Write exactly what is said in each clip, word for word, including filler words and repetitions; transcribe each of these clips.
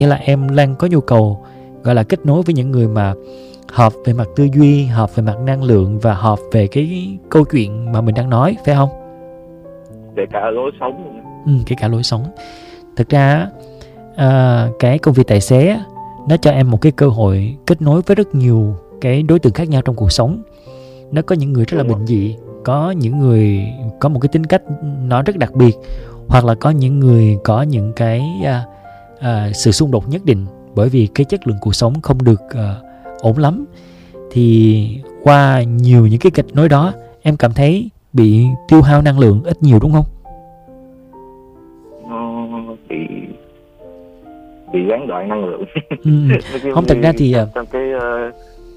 Nghĩa là em đang có nhu cầu gọi là kết nối với những người mà hợp về mặt tư duy, hợp về mặt năng lượng và hợp về cái câu chuyện mà mình đang nói, phải không? Kể cả lối sống. Ừ, kể cả lối sống. Thực ra à, cái công việc tài xế nó cho em một cái cơ hội kết nối với rất nhiều cái đối tượng khác nhau trong cuộc sống. Nó có những người rất là bình dị, có những người có một cái tính cách nó rất đặc biệt, hoặc là có những người có những cái à, à, sự xung đột nhất định bởi vì cái chất lượng cuộc sống không được à, ổn lắm. Thì qua nhiều những cái kết nối đó, em cảm thấy bị tiêu hao năng lượng ít nhiều đúng không? Nó bị bị gián đoạn năng lượng. Ừ. Không, thật ra thì trong cái uh...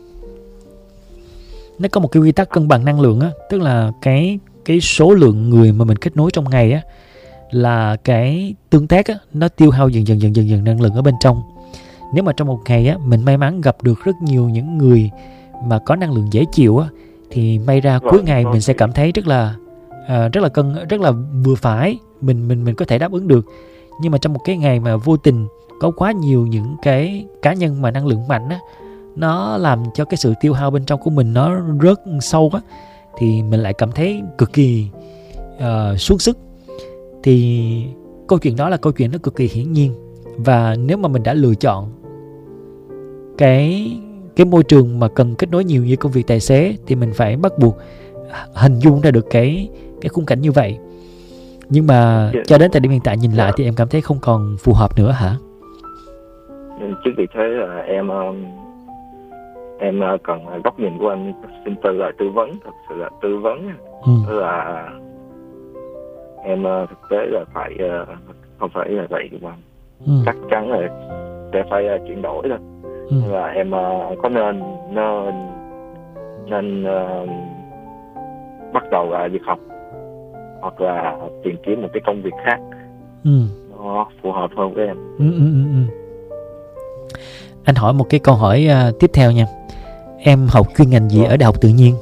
nó có một cái quy tắc cân bằng năng lượng á, tức là cái cái số lượng người mà mình kết nối trong ngày á là cái tương tác á, nó tiêu hao dần dần dần dần dần năng lượng ở bên trong. Nếu mà trong một ngày á mình may mắn gặp được rất nhiều những người mà có năng lượng dễ chịu á, thì may ra cuối ngày mình sẽ cảm thấy rất là uh, rất là cân rất là vừa phải, mình mình mình có thể đáp ứng được. Nhưng mà trong một cái ngày mà vô tình có quá nhiều những cái cá nhân mà năng lượng mạnh á, nó làm cho cái sự tiêu hao bên trong của mình nó rất sâu á, thì mình lại cảm thấy cực kỳ uh, xuống sức. Thì câu chuyện đó là câu chuyện nó cực kỳ hiển nhiên. Và nếu mà mình đã lựa chọn cái cái môi trường mà cần kết nối nhiều như công việc tài xế, thì mình phải bắt buộc hình dung ra được cái cái khung cảnh như vậy. Nhưng mà cho đến thời điểm hiện tại nhìn lại thì em cảm thấy không còn phù hợp nữa hả? Chính vì thế là em em cần góc nhìn của anh, xin tư là tư vấn, thật sự là tư vấn. Ừ. Là em thực tế là phải không phải là vậy mà ừ. chắc chắn là sẽ phải chuyển đổi thôi. Ừ. Là em có nên nên nên uh, bắt đầu là việc học hoặc là tìm kiếm một cái công việc khác ừ. nó phù hợp hơn với em. Ừ, ừ, ừ, ừ. Anh hỏi một cái câu hỏi uh, tiếp theo nha. Em học chuyên ngành gì ừ. ở Đại học Tự nhiên?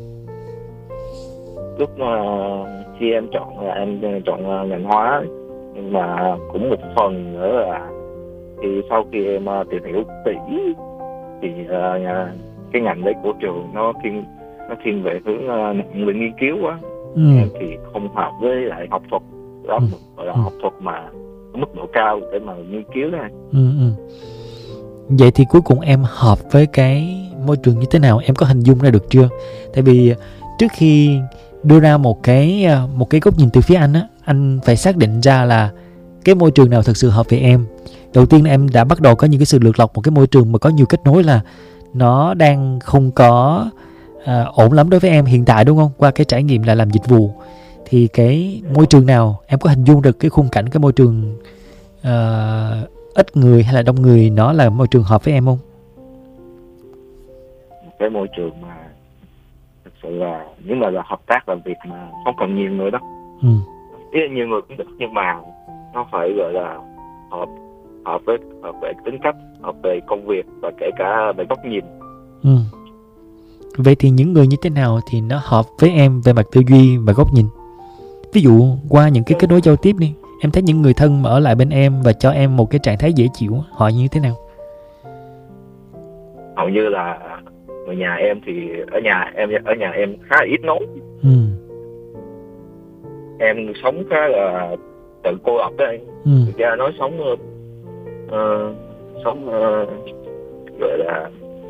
Lúc mà khi em chọn là em chọn ngành hóa, nhưng mà cũng một phần nữa là thì sau khi em tìm hiểu kỹ thì uh, cái ngành đấy của trường nó thiên nó thiên về hướng uh, nặng về nghiên cứu quá. Ừ. Em thì không hợp với lại học thuật lắm, ừ. gọi là ừ. học thuật mà mức độ cao để mà nghiên cứu này. Ừ, ừ. Vậy thì cuối cùng em hợp với cái môi trường như thế nào? Em có hình dung ra được chưa? Tại vì trước khi đưa ra một cái một cái góc nhìn từ phía anh á, anh phải xác định ra là cái môi trường nào thực sự hợp với em. Đầu tiên là em đã bắt đầu có những cái sự lược lọc một cái môi trường mà có nhiều kết nối là nó đang không có à, ổn lắm đối với em hiện tại, đúng không? Qua cái trải nghiệm là làm dịch vụ, thì cái môi trường nào em có hình dung được cái khung cảnh cái môi trường uh, ít người hay là đông người nó là môi trường hợp với em không? Cái môi trường mà thực sự là nếu mà là hợp tác làm việc mà không cần nhiều người đâu. Ừ. Ý là nhiều người cũng được, nhưng mà nó phải gọi là hợp hợp với hợp về tính cách, hợp về công việc và kể cả về góc nhìn. Ừ. Vậy thì những người như thế nào thì nó hợp với em về mặt tư duy và góc nhìn? Ví dụ qua những cái kết nối giao tiếp đi, em thấy những người thân mà ở lại bên em và cho em một cái trạng thái dễ chịu, họ như thế nào? Hầu như là người nhà em thì ở nhà em ở nhà em khá là ít nói. Ừ. Em sống khá là tự cô lập đấy. Ừ. Thực ra nói sống uh, sống uh, gọi là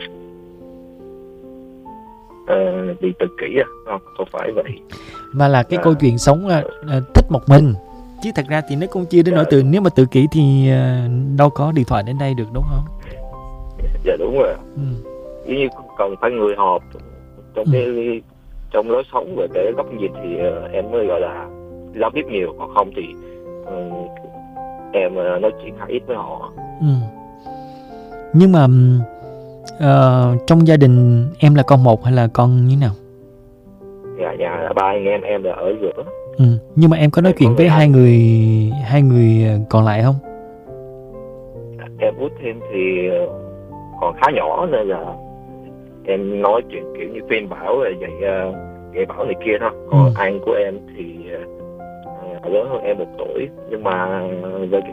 uh, bị tự kỷ à? Không, không phải vậy. Mà là cái à, câu chuyện sống uh, uh, thích một mình. Chứ thật ra thì nó cũng chia đến nỗi từ nếu mà tự kỷ thì uh, đâu có điện thoại đến đây được, đúng không? Dạ đúng rồi. Ừ. Như cần phải người họp trong cái ừ. trong lối sống và cái góc nhìn thì uh, em mới gọi là giao tiếp nhiều, còn không thì uh, em uh, nói chuyện khá ít với họ. Ừ. Nhưng mà uh, trong gia đình em là con một hay là con như thế nào? Dạ, nhà là ba anh em, em là ở giữa. Ừ. Nhưng mà em có nói em chuyện với hai người hai người còn lại không? Em út thêm thì còn khá nhỏ nên là em nói chuyện kiểu như khuyên bảo rồi dạy dạy bảo này kia thôi. Còn ừ. anh của em thì uh, lớn hơn em một tuổi, nhưng mà về cái